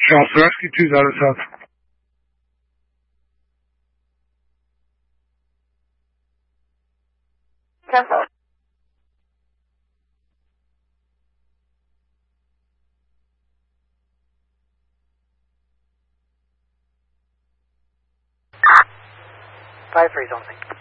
Charleston Rescue 2's out of South. Cancel. Five 3 something.